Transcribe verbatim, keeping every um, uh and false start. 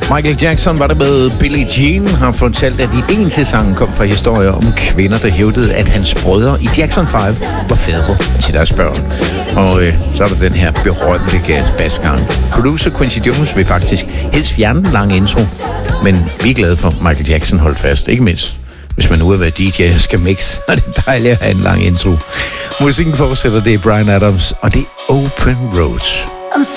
Michael Jackson var der med Billie Jean, har fortalt, at ideen til sangen kom fra historier om kvinder, der hævdede, at hans brødre i Jackson fem var fædre til deres børn. Og øh, så er der den her berømte basgang. Producer Quincy Jones vil faktisk helst fjerne den lange intro, men vi er glade for, Michael Jackson holdt fast, ikke mindst hvis man nu er været D J og skal mix, og det er dejligt at have en lang intro. Musikken fortsætter, det er Bryan Adams, og det er Open Roads.